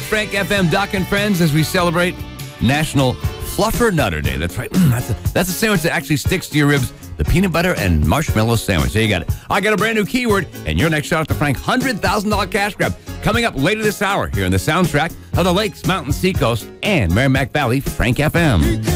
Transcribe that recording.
Frank FM, Doc and Friends, as we celebrate National Fluffer Nutter Day. That's right. That's a sandwich that actually sticks to your ribs. The peanut butter and marshmallow sandwich. There you got it. I got a brand new keyword, and your next shot at the Frank $100,000 cash grab coming up later this hour here in the soundtrack of the Lakes, Mountains, Seacoast, and Merrimack Valley Frank FM.